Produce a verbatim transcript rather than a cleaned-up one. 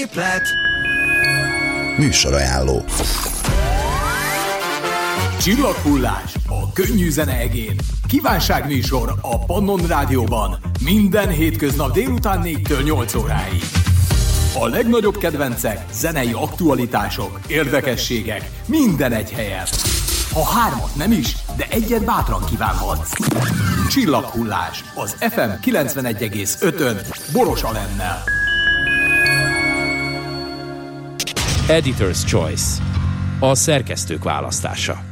Műsorajánló. Csillaghullás a könnyű zene egén. Kívánságműsor a Pannon Rádióban. Minden hétköznap délután négytől nyolc óráig. A legnagyobb kedvencek, zenei aktualitások, érdekességek, minden egy helyen. Ha hármat nem is, de egyet bátran kívánhatsz. Csillaghullás az ef em kilencvenegy egész ötön Boros Alennel. Editor's Choice. A szerkesztők választása.